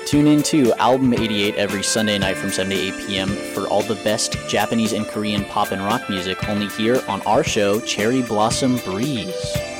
Tune in to Album 88 every Sunday night from 7 to 8 p.m. for all the best Japanese and Korean pop and rock music only here on our show, Cherry Blossom Breeze.